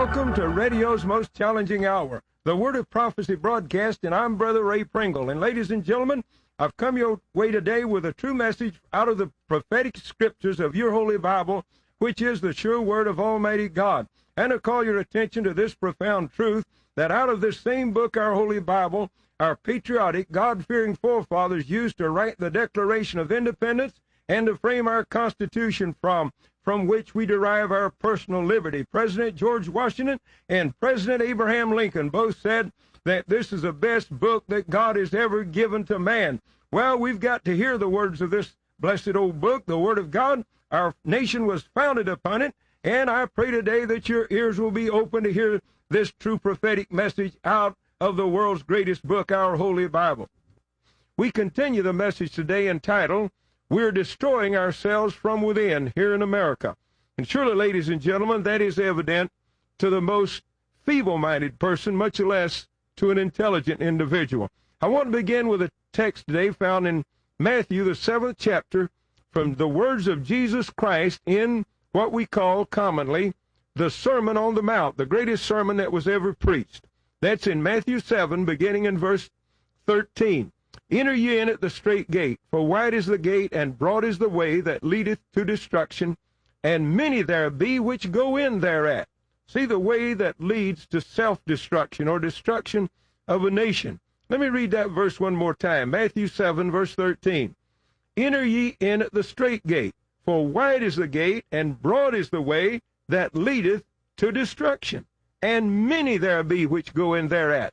Welcome to radio's most challenging hour, the Word of Prophecy broadcast, and I'm Brother Ray Pringle. And ladies and gentlemen, I've come your way today with a true message out of the prophetic scriptures of your Holy Bible, which is the sure Word of Almighty God. And to call your attention to this profound truth, that out of this same book, our Holy Bible, our patriotic, God-fearing forefathers used to write the Declaration of Independence and to frame our Constitution from which we derive our personal liberty. President George Washington and President Abraham Lincoln both said that this is the best book that God has ever given to man. Well, we've got to hear the words of this blessed old book, the Word of God. Our nation was founded upon it, and I pray today that your ears will be open to hear this true prophetic message out of the world's greatest book, our Holy Bible. We continue the message today entitled, We're Destroying Ourselves from Within here in America. And surely, ladies and gentlemen, that is evident to the most feeble-minded person, much less to an intelligent individual. I want to begin with a text today found in Matthew, the 7th chapter, from the words of Jesus Christ in what we call commonly the Sermon on the Mount, the greatest sermon that was ever preached. That's in Matthew 7, beginning in verse 13. Enter ye in at the strait gate, for wide is the gate, and broad is the way that leadeth to destruction, and many there be which go in thereat. See, the way that leads to self-destruction or destruction of a nation. Let me read that verse one more time. Matthew 7, verse 13. Enter ye in at the strait gate, for wide is the gate, and broad is the way that leadeth to destruction, and many there be which go in thereat.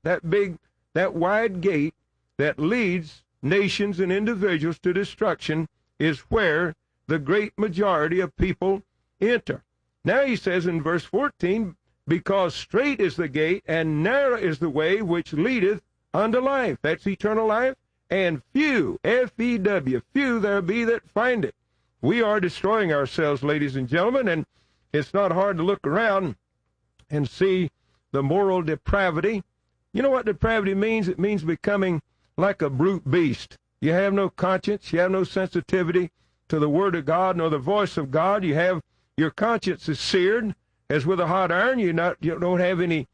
That wide gate that leads nations and individuals to destruction is where the great majority of people enter. Now he says in verse 14, because strait is the gate and narrow is the way which leadeth unto life. That's eternal life. And few, F-E-W, few there be that find it. We are destroying ourselves, ladies and gentlemen, and it's not hard to look around and see the moral depravity. You know what depravity means? It means becoming like a brute beast. You have no conscience. You have no sensitivity to the Word of God nor the voice of God. Your conscience is seared as with a hot iron. You don't have any,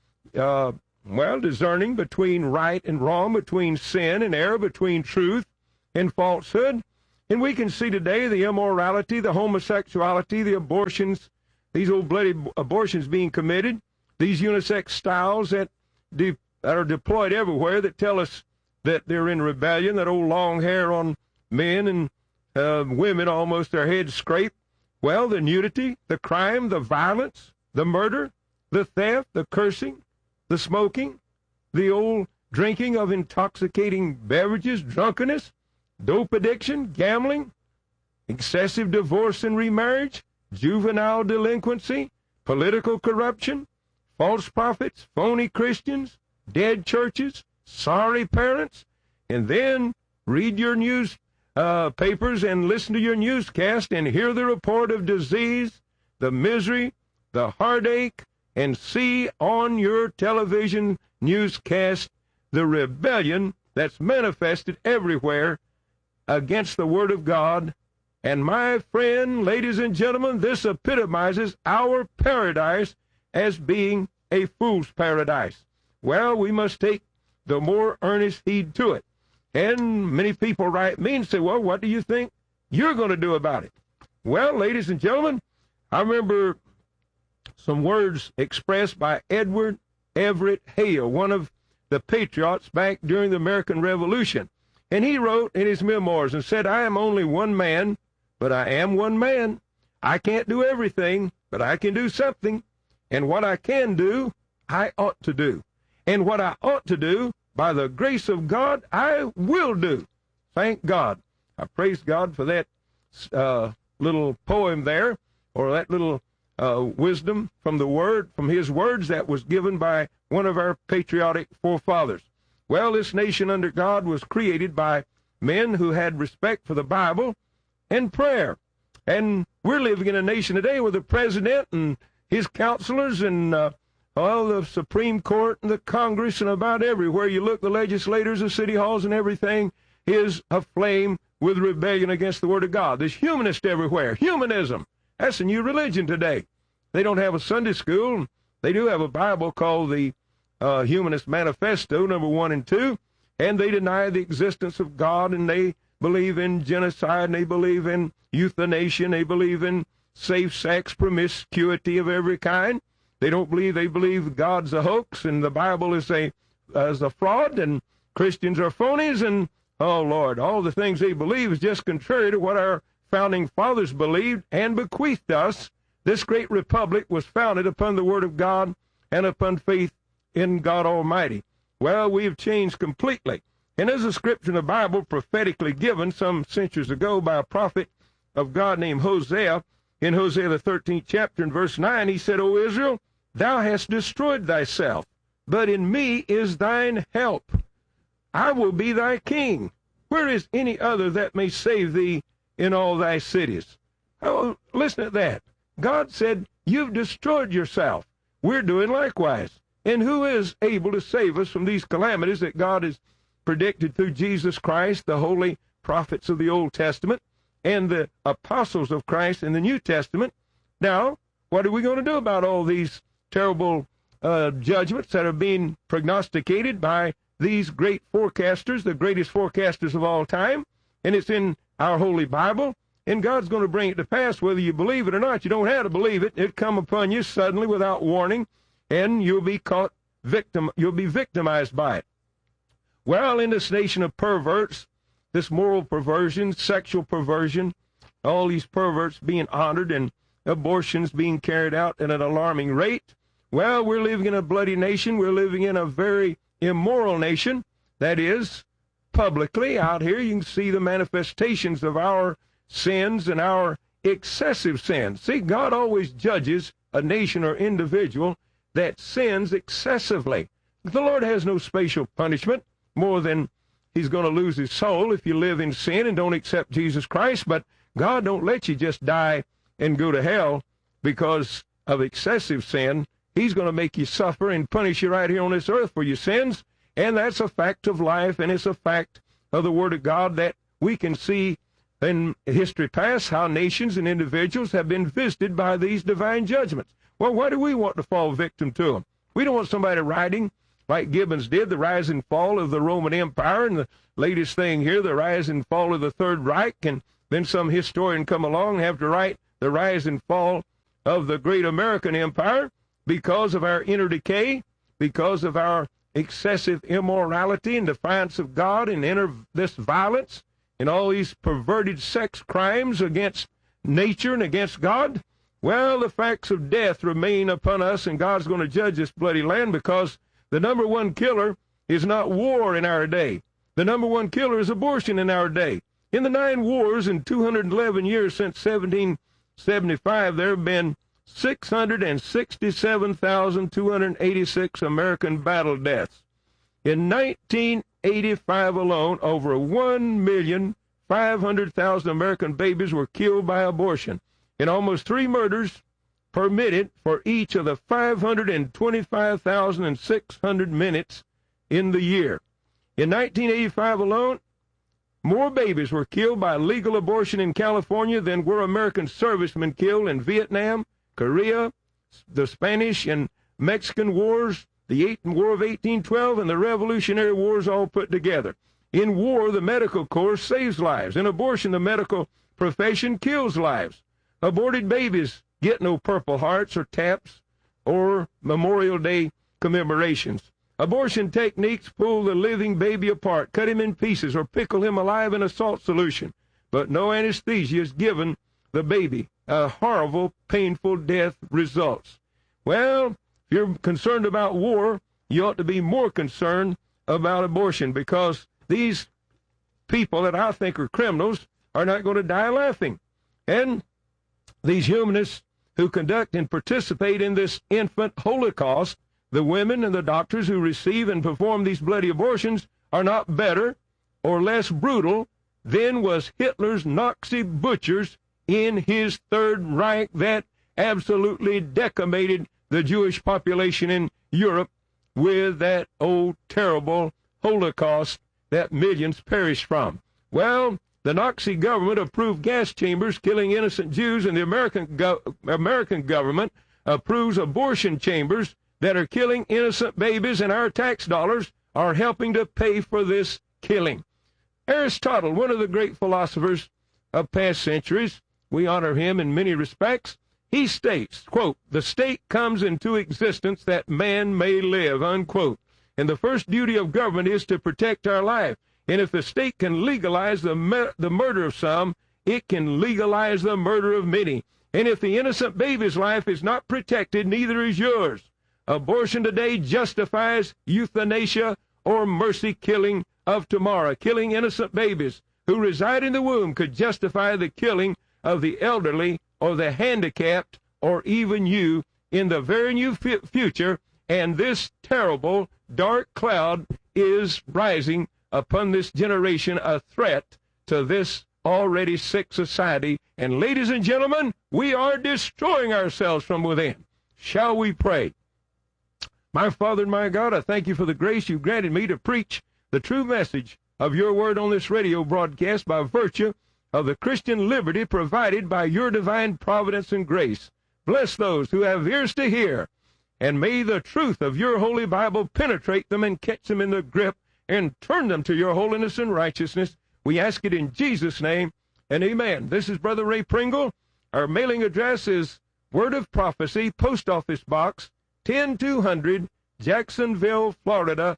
discerning between right and wrong, between sin and error, between truth and falsehood. And we can see today the immorality, the homosexuality, the abortions, these old bloody abortions being committed, these unisex styles that are deployed everywhere that tell us that they're in rebellion, that old long hair on men and women, almost their heads scraped. Well, the nudity, the crime, the violence, the murder, the theft, the cursing, the smoking, the old drinking of intoxicating beverages, drunkenness, dope addiction, gambling, excessive divorce and remarriage, juvenile delinquency, political corruption, false prophets, phony Christians, dead churches, sorry parents, and then read your news papers and listen to your newscast and hear the report of disease, the misery, the heartache, and see on your television newscast the rebellion that's manifested everywhere against the Word of God. And my friend, ladies and gentlemen, this epitomizes our paradise as being a fool's paradise. Well, we must take the more earnest heed to it. And many people write me and say, well, what do you think you're going to do about it? Well, ladies and gentlemen, I remember some words expressed by Edward Everett Hale, one of the patriots back during the American Revolution. And he wrote in his memoirs and said, I am only one man, but I am one man. I can't do everything, but I can do something. And what I can do, I ought to do. And what I ought to do, by the grace of God, I will do. Thank God. I praise God for that little poem there, or that little wisdom from the Word, from His words that was given by one of our patriotic forefathers. Well, this nation under God was created by men who had respect for the Bible and prayer. And we're living in a nation today where the president and his counselors and the Supreme Court and the Congress and about everywhere you look, the legislators, the city halls and everything is aflame with rebellion against the Word of God. There's humanists everywhere. Humanism. That's a new religion today. They don't have a Sunday school. They do have a Bible called the Humanist Manifesto, number 1 and 2, and they deny the existence of God, and they believe in genocide, and they believe in euthanasia, they believe in safe sex, promiscuity of every kind. They believe God's a hoax, and the Bible is a fraud, and Christians are phonies, and, oh, Lord, all the things they believe is just contrary to what our founding fathers believed and bequeathed us. This great republic was founded upon the Word of God and upon faith in God Almighty. Well, we've changed completely. And there's a scripture in the Bible prophetically given some centuries ago by a prophet of God named Hosea. In Hosea the 13th chapter and verse 9, he said, O Israel, thou hast destroyed thyself, but in me is thine help. I will be thy king. Where is any other that may save thee in all thy cities? Oh, listen to that. God said, you've destroyed yourself. We're doing likewise. And who is able to save us from these calamities that God has predicted through Jesus Christ, the holy prophets of the Old Testament, and the apostles of Christ in the New Testament? Now, what are we going to do about all these terrible judgments that are being prognosticated by these great forecasters, the greatest forecasters of all time? And it's in our Holy Bible, and God's going to bring it to pass whether you believe it or not. You don't have to believe it. It'll come upon you suddenly without warning, and you'll be victimized by it. Well, in this nation of perverts, this moral perversion, sexual perversion, all these perverts being honored and abortions being carried out at an alarming rate, well, we're living in a bloody nation. We're living in a very immoral nation. That is, publicly out here, you can see the manifestations of our sins and our excessive sins. See, God always judges a nation or individual that sins excessively. The Lord has no spatial punishment more than he's going to lose his soul if you live in sin and don't accept Jesus Christ. But God don't let you just die and go to hell because of excessive sin. He's going to make you suffer and punish you right here on this earth for your sins. And that's a fact of life, and it's a fact of the Word of God that we can see in history past how nations and individuals have been visited by these divine judgments. Well, why do we want to fall victim to them? We don't want somebody writing like Gibbons did, the rise and fall of the Roman Empire, and the latest thing here, the rise and fall of the Third Reich, and then some historian come along and have to write the rise and fall of the great American Empire because of our inner decay, because of our excessive immorality and defiance of God and this violence and all these perverted sex crimes against nature and against God. Well, the facts of death remain upon us, and God's going to judge this bloody land because the number one killer is not war in our day. The number one killer is abortion in our day. In the 9 wars in 211 years since 1775, there have been 667,286 American battle deaths. In 1985 alone, over 1,500,000 American babies were killed by abortion, and almost 3 murders permitted for each of the 525,600 minutes in the year. In 1985 alone, more babies were killed by legal abortion in California than were American servicemen killed in Vietnam, Korea, the Spanish and Mexican Wars, the War of 1812, and the Revolutionary Wars all put together. In war, the medical corps saves lives. In abortion, the medical profession kills lives. Aborted babies get no Purple Hearts or taps or Memorial Day commemorations. Abortion techniques pull the living baby apart, cut him in pieces, or pickle him alive in a salt solution. But no anesthesia is given the baby. A horrible, painful death results. Well, if you're concerned about war, you ought to be more concerned about abortion, because these people that I think are criminals are not going to die laughing. And these humanists who conduct and participate in this infant holocaust, the women and the doctors who receive and perform these bloody abortions, are not better or less brutal than was Hitler's Nazi butchers in his Third Reich that absolutely decimated the Jewish population in Europe with that old terrible Holocaust that millions perished from. Well, the Nazi government approved gas chambers killing innocent Jews, and the American government approves abortion chambers that are killing innocent babies, and our tax dollars are helping to pay for this killing. Aristotle, one of the great philosophers of past centuries, we honor him in many respects. He states, quote, "The state comes into existence that man may live," unquote. And the first duty of government is to protect our life. And if the state can legalize the murder of some, it can legalize the murder of many. And if the innocent baby's life is not protected, neither is yours. Abortion today justifies euthanasia or mercy killing of tomorrow. Killing innocent babies who reside in the womb could justify the killing of the elderly or the handicapped or even you in the very near future. And this terrible dark cloud is rising upon this generation, a threat to this already sick society. And ladies and gentlemen, we are destroying ourselves from within. Shall we pray? My Father and my God, I thank you for the grace you granted me to preach the true message of your word on this radio broadcast by virtue of the Christian liberty provided by your divine providence and grace. Bless those who have ears to hear, and may the truth of your holy Bible penetrate them and catch them in the grip and turn them to your holiness and righteousness. We ask it in Jesus' name, and amen. This is Brother Ray Pringle. Our mailing address is Word of Prophecy, Post Office Box 10200, Jacksonville, Florida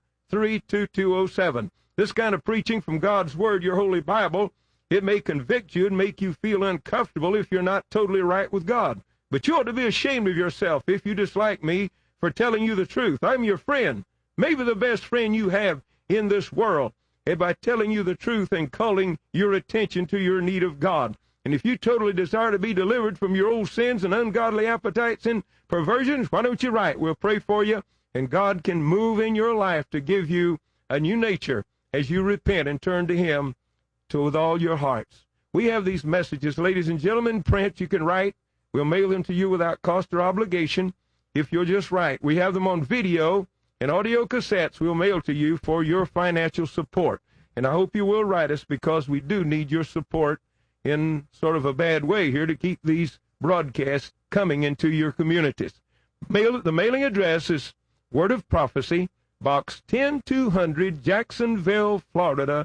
32207. This kind of preaching from God's Word, your holy Bible, it may convict you and make you feel uncomfortable if you're not totally right with God. But you ought to be ashamed of yourself if you dislike me for telling you the truth. I'm your friend, maybe the best friend you have in this world, and by telling you the truth and calling your attention to your need of God. And if you totally desire to be delivered from your old sins and ungodly appetites and perversions, why don't you write? We'll pray for you, and God can move in your life to give you a new nature as you repent and turn to Him with all your hearts. We have these messages, ladies and gentlemen, print. You can write. We'll mail them to you without cost or obligation if you'll just write. We have them on video and audio cassettes we'll mail to you for your financial support. And I hope you will write us, because we do need your support in sort of a bad way here to keep these broadcasts coming into your communities. The mailing address is Word of Prophecy, Box 10200, Jacksonville, Florida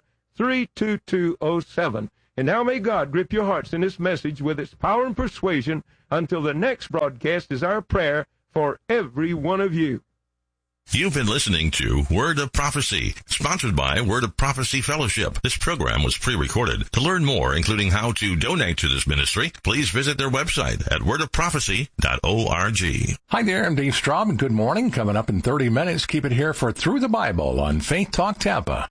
32207. And now may God grip your hearts in this message with its power and persuasion until the next broadcast is our prayer for every one of you. You've been listening to Word of Prophecy, sponsored by Word of Prophecy Fellowship. This program was pre-recorded. To learn more, including how to donate to this ministry, please visit their website at wordofprophecy.org. Hi there, I'm Dave Straub, and good morning. Coming up in 30 minutes, keep it here for Through the Bible on Faith Talk Tampa.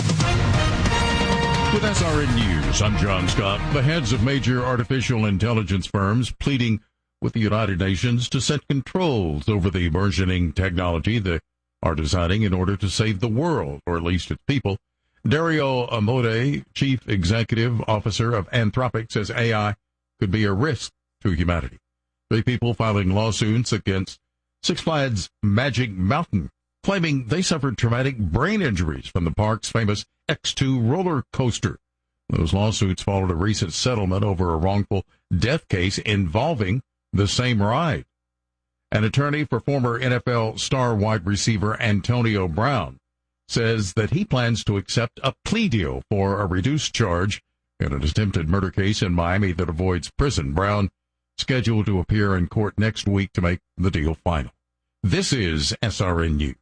With SRN News, I'm John Scott. The heads of major artificial intelligence firms pleading with the United Nations to set controls over the burgeoning technology they are designing in order to save the world, or at least its people. Dario Amodei, Chief Executive Officer of Anthropic, says AI could be a risk to humanity. 3 people filing lawsuits against Six Flags Magic Mountain, claiming they suffered traumatic brain injuries from the park's famous X2 roller coaster. Those lawsuits followed a recent settlement over a wrongful death case involving the same ride. An attorney for former NFL star wide receiver Antonio Brown says that he plans to accept a plea deal for a reduced charge in an attempted murder case in Miami that avoids prison. Brown scheduled to appear in court next week to make the deal final. This is SRN News.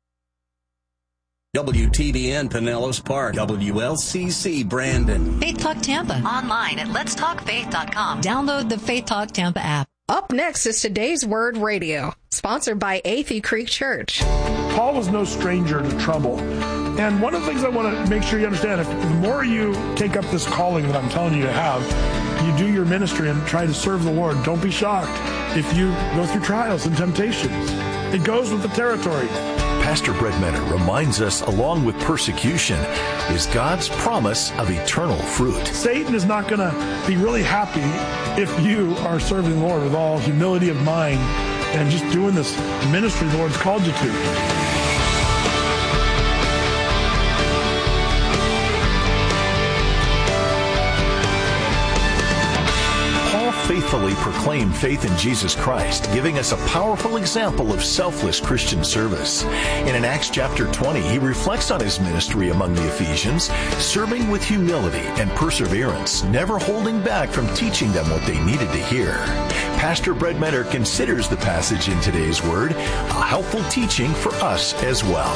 WTBN Pinellas Park, WLCC Brandon. Faith Talk Tampa. Online at letstalkfaith.com. Download the Faith Talk Tampa app. Up next is Today's Word Radio, sponsored by Athey Creek Church. Paul was no stranger to trouble. And one of the things I want to make sure you understand, if the more you take up this calling that I'm telling you to have, you do your ministry and try to serve the Lord, don't be shocked if you go through trials and temptations. It goes with the territory. Pastor Brett Menner reminds us, along with persecution, is God's promise of eternal fruit. Satan is not going to be really happy if you are serving the Lord with all humility of mind and just doing this ministry the Lord's called you to. faithfully proclaim faith in Jesus Christ, giving us a powerful example of selfless Christian service. And in Acts chapter 20, he reflects on his ministry among the Ephesians, serving with humility and perseverance, never holding back from teaching them what they needed to hear. Pastor Brett Metter considers the passage in today's Word a helpful teaching for us as well.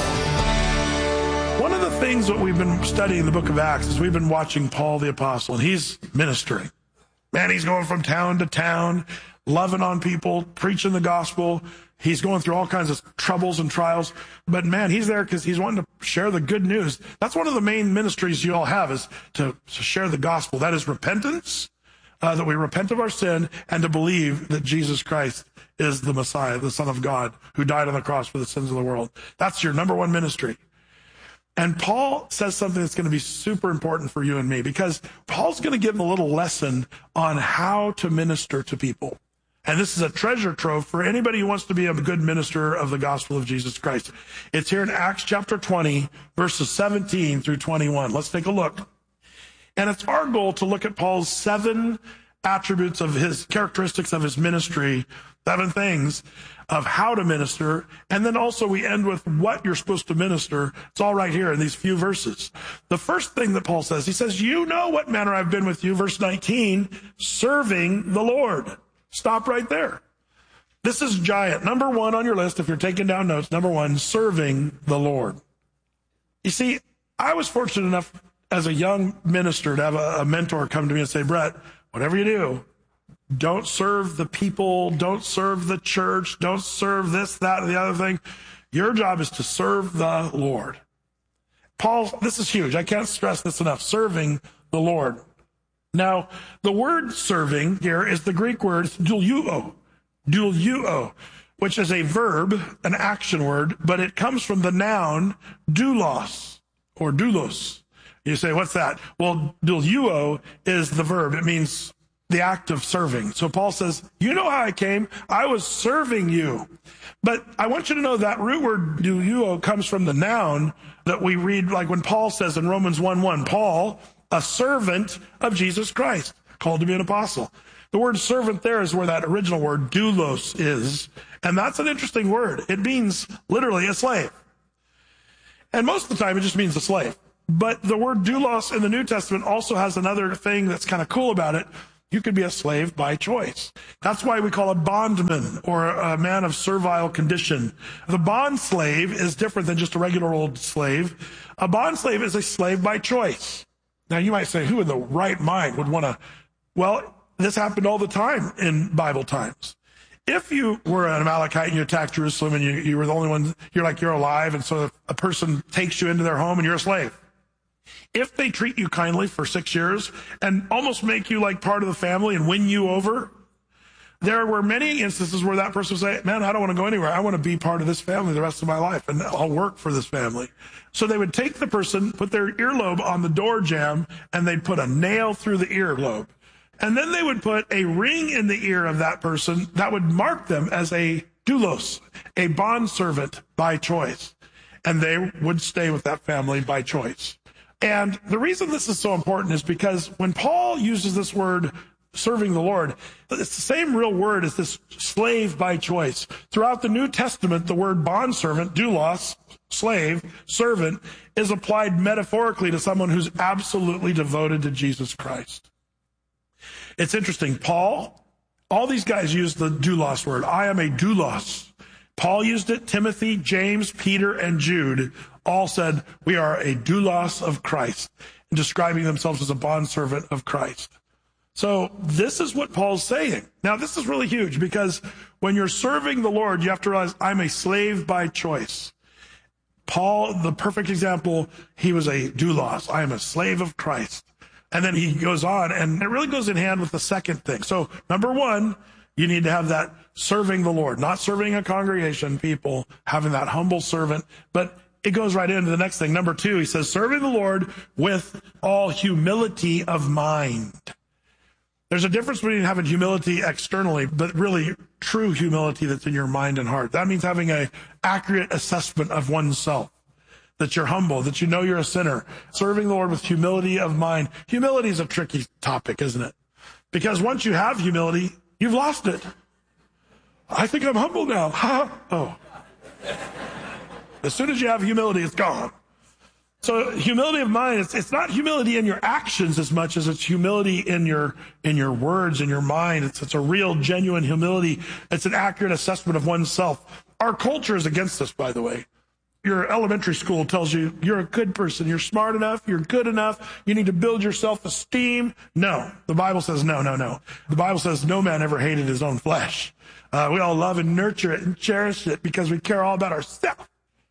One of the things that we've been studying in the book of Acts is we've been watching Paul the Apostle, and he's ministering. Man, he's going from town to town, loving on people, preaching the gospel. He's going through all kinds of troubles and trials. But man, he's there because he's wanting to share the good news. That's one of the main ministries you all have, is to share the gospel. That is repentance, that we repent of our sin, and to believe that Jesus Christ is the Messiah, the Son of God, who died on the cross for the sins of the world. That's your number one ministry. And Paul says something that's going to be super important for you and me, because Paul's going to give a little lesson on how to minister to people. And this is a treasure trove for anybody who wants to be a good minister of the gospel of Jesus Christ. It's here in Acts chapter 20, verses 17 through 21. Let's take a look. And it's our goal to look at Paul's 7 attributes of his characteristics of his ministry, 7 things of how to minister. And then also we end with what you're supposed to minister. It's all right here in these few verses. The first thing that Paul says, he says, you know what manner I've been with you. Verse 19, serving the Lord. Stop right there. This is giant. Number 1 on your list, if you're taking down notes, number 1, serving the Lord. You see, I was fortunate enough as a young minister to have a mentor come to me and say, Brett, whatever you do, don't serve the people, don't serve the church, don't serve this, that, or the other thing. Your job is to serve the Lord. Paul, this is huge. I can't stress this enough. Serving the Lord. Now, the word serving here is the Greek word douliuo, which is a verb, an action word, but it comes from the noun doulos or doulos. You say, what's that? Well, douliuo is the verb. It means the act of serving. So Paul says, you know how I came? I was serving you. But I want you to know that root word douliuo comes from the noun that we read, like when Paul says in Romans 1:1, Paul, a servant of Jesus Christ, called to be an apostle. The word servant there is where that original word doulos is. And that's an interesting word. It means literally a slave. And most of the time it just means a slave. But the word doulos in the New Testament also has another thing that's kind of cool about it. You could be a slave by choice. That's why we call a bondman or a man of servile condition. The bond slave is different than just a regular old slave. A bond slave is a slave by choice. Now you might say, who in the right mind would want to? Well, this happened all the time in Bible times. If you were an Amalekite and you attacked Jerusalem and you were the only one, you're alive, and so a person takes you into their home and you're a slave. If they treat you kindly for 6 years and almost make you like part of the family and win you over, there were many instances where that person would say, man, I don't want to go anywhere. I want to be part of this family the rest of my life, and I'll work for this family. So they would take the person, put their earlobe on the door jamb, and they'd put a nail through the earlobe. And then they would put a ring in the ear of that person that would mark them as a doulos, a bondservant by choice. And they would stay with that family by choice. And the reason this is so important is because when Paul uses this word, serving the Lord, it's the same real word as this slave by choice. Throughout the New Testament, the word bondservant, doulos, slave, servant, is applied metaphorically to someone who's absolutely devoted to Jesus Christ. It's interesting. Paul, all these guys use the doulos word. I am a doulos. Paul used it. Timothy, James, Peter, and Jude all said, we are a doulos of Christ, describing themselves as a bondservant of Christ. So this is what Paul's saying. Now, this is really huge, because when you're serving the Lord, you have to realize I'm a slave by choice. Paul, the perfect example, he was a doulos. I am a slave of Christ. And then he goes on, and it really goes in hand with the second thing. So number 1, you need to have that serving the Lord, not serving a congregation, people, having that humble servant. But it goes right into the next thing. Number 2, he says, serving the Lord with all humility of mind. There's a difference between having humility externally, but really true humility that's in your mind and heart. That means having an accurate assessment of oneself, that you're humble, that you know you're a sinner. Serving the Lord with humility of mind. Humility is a tricky topic, isn't it? Because once you have humility, you've lost it. I think I'm humble now. Oh. As soon as you have humility, it's gone. So humility of mind, it's not humility in your actions as much as it's humility in your words, in your mind. It's a real, genuine humility. It's an accurate assessment of oneself. Our culture is against this, by the way. Your elementary school tells you you're a good person, you're smart enough, you're good enough, you need to build your self-esteem. No, the Bible says no. The Bible says no man ever hated his own flesh. We all love and nurture it and cherish it because we care all about ourselves.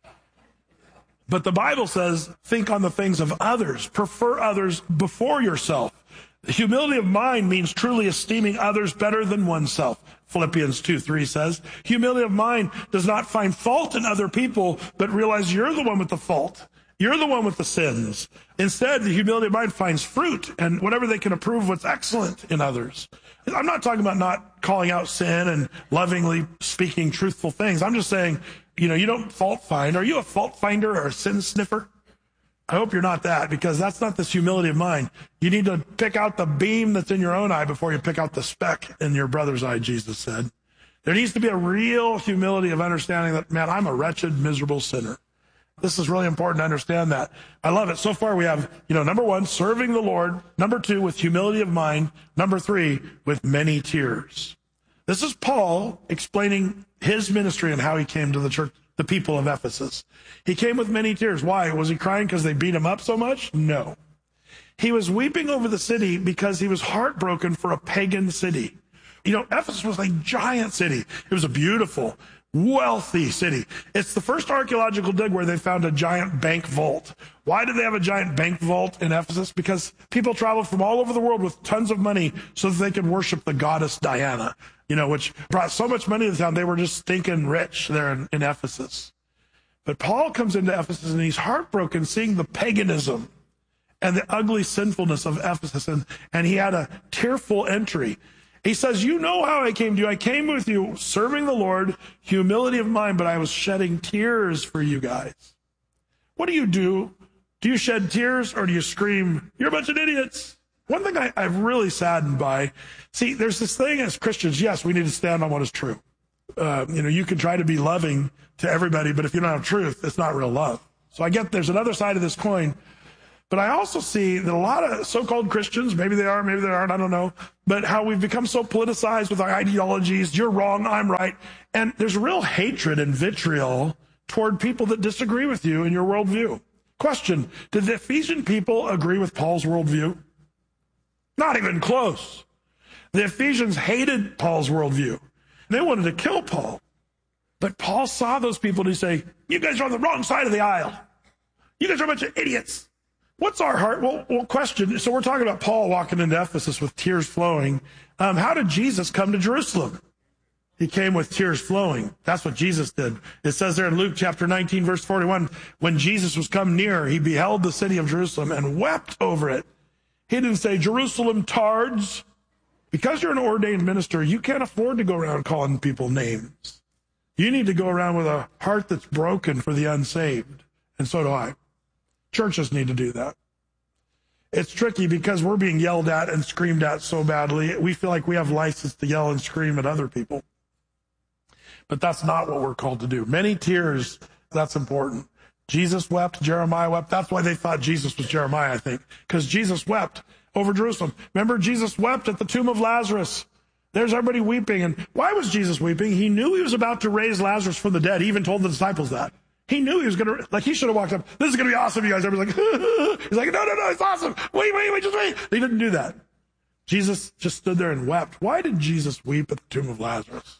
But the Bible says think on the things of others, prefer others before yourself. The humility of mind means truly esteeming others better than oneself. Philippians 2:3 says, humility of mind does not find fault in other people, but realize you're the one with the fault. You're the one with the sins. Instead, the humility of mind finds fruit and whatever they can approve what's excellent in others. I'm not talking about not calling out sin and lovingly speaking truthful things. I'm just saying, you don't fault find. Are you a fault finder or a sin sniffer? I hope you're not that, because that's not this humility of mind. You need to pick out the beam that's in your own eye before you pick out the speck in your brother's eye, Jesus said. There needs to be a real humility of understanding that, man, I'm a wretched, miserable sinner. This is really important to understand that. I love it. So far we have, number 1, serving the Lord. Number 2, with humility of mind. Number 3, with many tears. This is Paul explaining his ministry and how he came to the church, the people of Ephesus. He came with many tears. Why? Was he crying because they beat him up so much? No. He was weeping over the city because he was heartbroken for a pagan city. Ephesus was a giant city. It was a beautiful, wealthy city. It's the first archaeological dig where they found a giant bank vault. Why did they have a giant bank vault in Ephesus? Because people traveled from all over the world with tons of money so that they could worship the goddess Diana, which brought so much money to the town. They were just stinking rich there in Ephesus. But Paul comes into Ephesus and he's heartbroken seeing the paganism and the ugly sinfulness of Ephesus. And he had a tearful entry. He says, you know how I came to you. I came with you serving the Lord, humility of mind, but I was shedding tears for you guys. What do? Do you shed tears or do you scream, you're a bunch of idiots? One thing I'm really saddened by, there's this thing as Christians, yes, we need to stand on what is true. You can try to be loving to everybody, but if you don't have truth, it's not real love. So I get there's another side of this coin. But I also see that a lot of so-called Christians, maybe they are, maybe they aren't, I don't know, but how we've become so politicized with our ideologies, you're wrong, I'm right. And there's real hatred and vitriol toward people that disagree with you in your worldview. Question, did the Ephesian people agree with Paul's worldview? Not even close. The Ephesians hated Paul's worldview. They wanted to kill Paul. But Paul saw those people and he say, you guys are on the wrong side of the aisle. You guys are a bunch of idiots. What's our heart? Well, question. So we're talking about Paul walking into Ephesus with tears flowing. How did Jesus come to Jerusalem? He came with tears flowing. That's what Jesus did. It says there in Luke chapter 19, verse 41, when Jesus was come near, he beheld the city of Jerusalem and wept over it. He didn't say, Jerusalem tards. Because you're an ordained minister, you can't afford to go around calling people names. You need to go around with a heart that's broken for the unsaved. And so do I. Churches need to do that. It's tricky because we're being yelled at and screamed at so badly. We feel like we have license to yell and scream at other people. But that's not what we're called to do. Many tears, that's important. Jesus wept, Jeremiah wept. That's why they thought Jesus was Jeremiah, I think, because Jesus wept over Jerusalem. Remember, Jesus wept at the tomb of Lazarus. There's everybody weeping. And why was Jesus weeping? He knew he was about to raise Lazarus from the dead. He even told the disciples that. He knew he was going to, he should have walked up. This is going to be awesome, you guys. Everybody's like, he's like, no, it's awesome. Wait, just wait. He didn't do that. Jesus just stood there and wept. Why did Jesus weep at the tomb of Lazarus?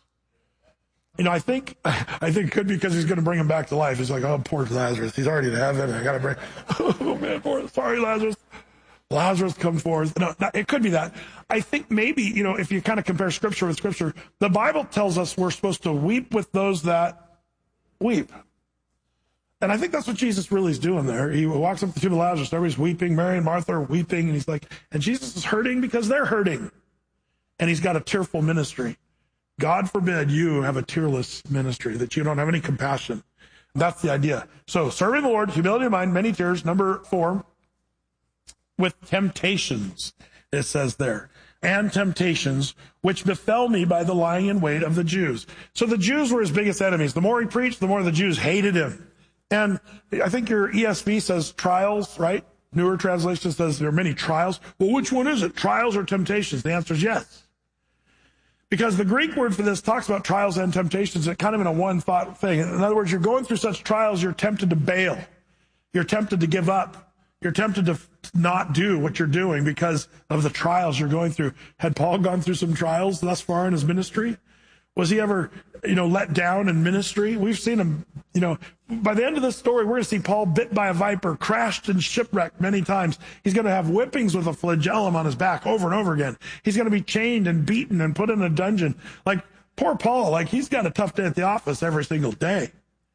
I think it could be because he's going to bring him back to life. He's like, oh, poor Lazarus. He's already in heaven. I got to bring, oh man, sorry, Lazarus. Lazarus, come forth. No, it could be that. I think maybe, if you kind of compare scripture with scripture, the Bible tells us we're supposed to weep with those that weep. And I think that's what Jesus really is doing there. He walks up to the tomb of Lazarus. Everybody's weeping. Mary and Martha are weeping. And he's like, and Jesus is hurting because they're hurting. And he's got a tearful ministry. God forbid you have a tearless ministry, that you don't have any compassion. That's the idea. So serving the Lord, humility of mind, many tears. Number 4, with temptations, it says there. and temptations, which befell me by the lying in wait of the Jews. So the Jews were his biggest enemies. The more he preached, the more the Jews hated him. And I think your ESV says trials, right? Newer translation says there are many trials. Well, which one is it? Trials or temptations? The answer is yes. Because the Greek word for this talks about trials and temptations, it kind of in a one-thought thing. In other words, you're going through such trials, you're tempted to bail. You're tempted to give up. You're tempted to not do what you're doing because of the trials you're going through. Had Paul gone through some trials thus far in his ministry? Was he ever, let down in ministry? We've seen him, by the end of this story, we're going to see Paul bit by a viper, crashed and shipwrecked many times. He's going to have whippings with a flagellum on his back over and over again. He's going to be chained and beaten and put in a dungeon. Like, poor Paul, he's got a tough day at the office every single day.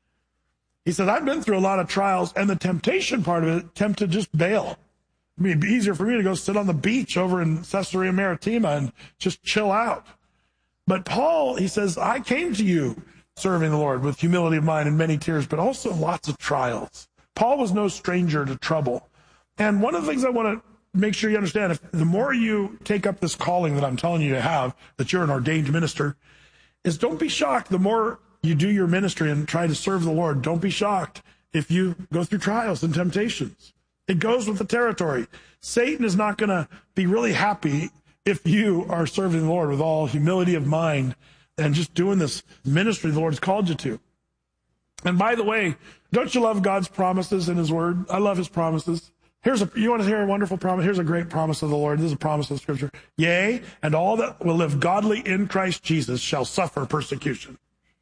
He said, I've been through a lot of trials, and the temptation part of it, tempt to just bail. I mean, it'd be easier for me to go sit on the beach over in Caesarea Maritima and just chill out. But Paul, he says, I came to you serving the Lord with humility of mind and many tears, but also lots of trials. Paul was no stranger to trouble. And one of the things I want to make sure you understand, if the more you take up this calling that I'm telling you to have, that you're an ordained minister, is don't be shocked. The more you do your ministry and try to serve the Lord, don't be shocked if you go through trials and temptations. It goes with the territory. Satan is not going to be really happy if you are serving the Lord with all humility of mind and just doing this ministry the Lord's called you to. And by the way, don't you love God's promises in his word? I love his promises. You want to hear a wonderful promise? Here's a great promise of the Lord. This is a promise of Scripture. Yea, and all that will live godly in Christ Jesus shall suffer persecution.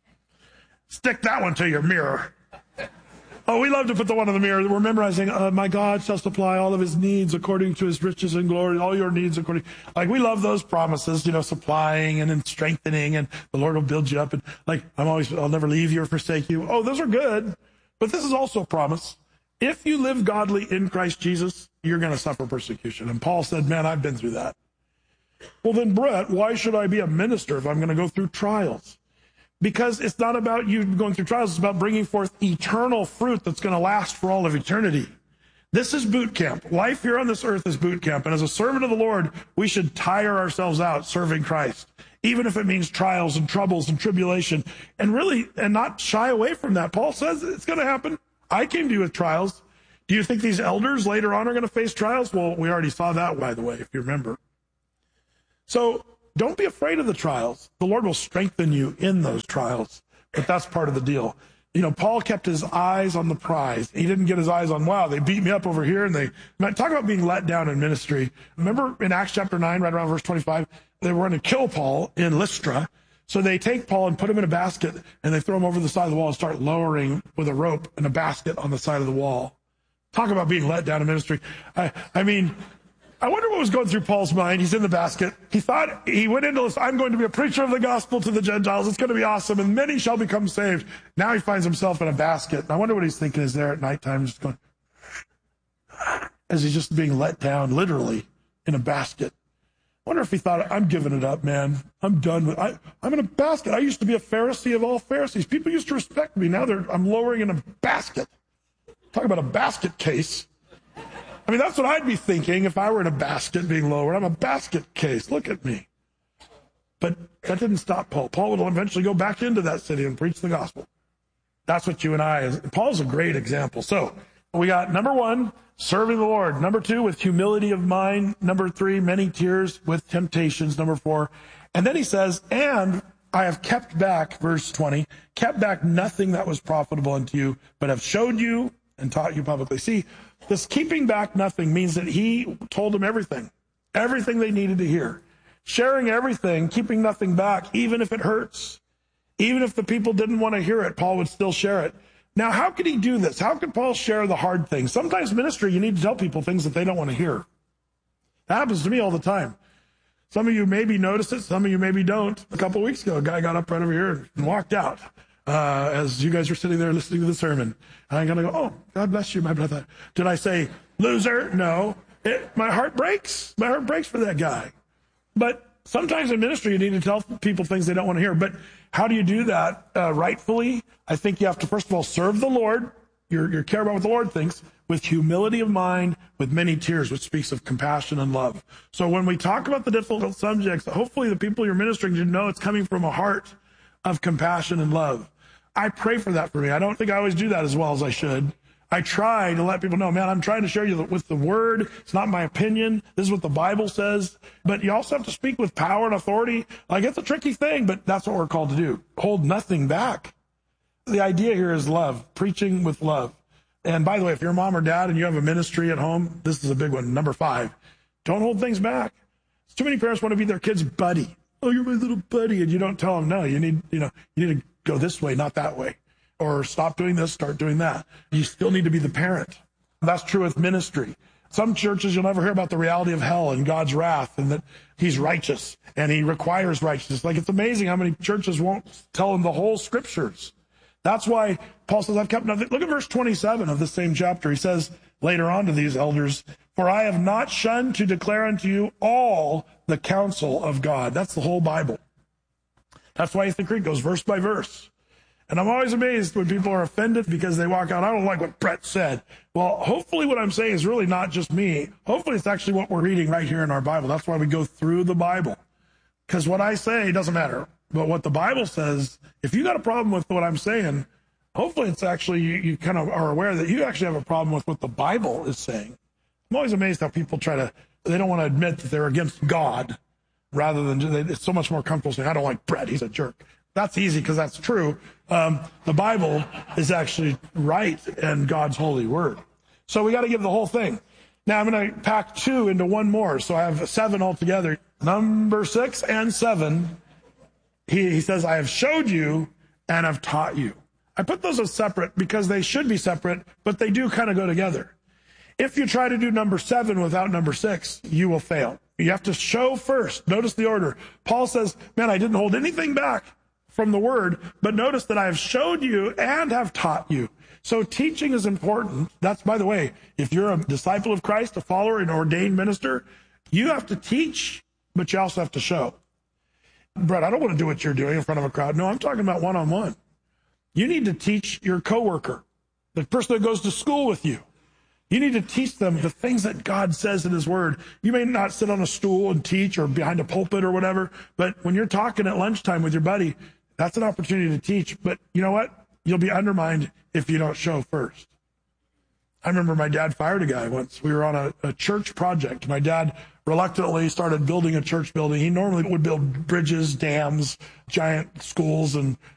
Stick that one to your mirror. Oh, we love to put the one in the mirror. We're memorizing, my God shall supply all of his needs according to his riches and glory, all your needs according. We love those promises, supplying and strengthening, and the Lord will build you up. And I'll never leave you or forsake you. Oh, those are good. But this is also a promise. If you live godly in Christ Jesus, you're going to suffer persecution. And Paul said, man, I've been through that. Well, then, Brett, why should I be a minister if I'm going to go through trials? Because it's not about you going through trials. It's about bringing forth eternal fruit that's going to last for all of eternity. This is boot camp. Life here on this earth is boot camp. And as a servant of the Lord, we should tire ourselves out serving Christ, even if it means trials and troubles and tribulation, and not shy away from that. Paul says it's going to happen. I came to you with trials. Do you think these elders later on are going to face trials? Well, we already saw that, by the way, if you remember. So don't be afraid of the trials. The Lord will strengthen you in those trials, but that's part of the deal. Paul kept his eyes on the prize. He didn't get his eyes on, wow, they beat me up over here. And talk about being let down in ministry. Remember in Acts chapter 9, right around verse 25, they were going to kill Paul in Lystra. So they take Paul and put him in a basket, and they throw him over the side of the wall and start lowering with a rope and a basket on the side of the wall. Talk about being let down in ministry. I wonder what was going through Paul's mind. He's in the basket. He went into this, I'm going to be a preacher of the gospel to the Gentiles. It's going to be awesome, and many shall become saved. Now he finds himself in a basket. And I wonder what he's thinking is there at nighttime, just going, as he's just being let down, literally, in a basket. I wonder if he thought, I'm giving it up, man. I'm done with it. I'm in a basket. I used to be a Pharisee of all Pharisees. People used to respect me. Now I'm lowering in a basket. Talk about a basket case. That's what I'd be thinking if I were in a basket being lowered. I'm a basket case. Look at me. But that didn't stop Paul. Paul would eventually go back into that city and preach the gospel. That's what you and Paul's a great example. So we got number 1, serving the Lord. Number 2, with humility of mind. Number 3, many tears with temptations. Number 4. And then he says, and I have kept back, verse 20, kept back nothing that was profitable unto you, but have showed you and taught you publicly. See, this keeping back nothing means that he told them everything they needed to hear. Sharing everything, keeping nothing back, even if it hurts. Even if the people didn't want to hear it, Paul would still share it. Now, how could he do this? How could Paul share the hard things? Sometimes ministry, you need to tell people things that they don't want to hear. That happens to me all the time. Some of you maybe noticed it, some of you maybe don't. A couple of weeks ago, a guy got up right over here and walked out. As you guys were sitting there listening to the sermon. And I'm going to go, oh, God bless you, my brother. Did I say, loser? No. My heart breaks. My heart breaks for that guy. But sometimes in ministry, you need to tell people things they don't want to hear. But how do you do that rightfully? I think you have to, first of all, serve the Lord. you care about what the Lord thinks, with humility of mind, with many tears, which speaks of compassion and love. So when we talk about the difficult subjects, hopefully the people you're ministering to know it's coming from a heart of compassion and love. I pray for that for me. I don't think I always do that as well as I should. I try to let people know, man, I'm trying to share you with the word. It's not my opinion. This is what the Bible says. But you also have to speak with power and authority. Like, it's a tricky thing, but that's what we're called to do. Hold nothing back. The idea here is love, preaching with love. And by the way, if you're a mom or dad and you have a ministry at home, this is a big one. Number 5, don't hold things back. Too many parents want to be their kid's buddy. Oh, you're my little buddy. And you don't tell them, no, you need to go this way, not that way. Or stop doing this, start doing that. You still need to be the parent. That's true with ministry. Some churches, you'll never hear about the reality of hell and God's wrath and that he's righteous and he requires righteousness. Like, it's amazing how many churches won't tell them the whole scriptures. That's why Paul says, I've kept nothing. Look at verse 27 of the same chapter. He says later on to these elders, for I have not shunned to declare unto you all the counsel of God. That's the whole Bible. That's why Ethan Creek goes verse by verse. And I'm always amazed when people are offended because they walk out, I don't like what Brett said. Well, hopefully what I'm saying is really not just me. Hopefully it's actually what we're reading right here in our Bible. That's why we go through the Bible. Because what I say doesn't matter. But what the Bible says, if you got a problem with what I'm saying, hopefully it's actually, you kind of are aware that you actually have a problem with what the Bible is saying. I'm always amazed how people they don't want to admit that they're against God, rather than, it's so much more comfortable saying, I don't like Brett, he's a jerk. That's easy because that's true. The Bible is actually right and God's holy word. So we got to give the whole thing. Now I'm going to pack 2 into one more. So I have 7 altogether. Number 6 and 7, he says, I have showed you and have taught you. I put those as separate because they should be separate, but they do kind of go together. If you try to do number 7 without number 6, you will fail. You have to show first. Notice the order. Paul says, man, I didn't hold anything back from the word, but notice that I have showed you and have taught you. So teaching is important. That's, by the way, if you're a disciple of Christ, a follower, an ordained minister, you have to teach, but you also have to show. Brett, I don't want to do what you're doing in front of a crowd. No, I'm talking about one-on-one. You need to teach your coworker, the person that goes to school with you. You need to teach them the things that God says in his word. You may not sit on a stool and teach or behind a pulpit or whatever, but when you're talking at lunchtime with your buddy, that's an opportunity to teach. But you know what? You'll be undermined if you don't show first. I remember my dad fired a guy once. We were on a church project. My dad reluctantly started building a church building. He normally would build bridges, dams, giant schools, and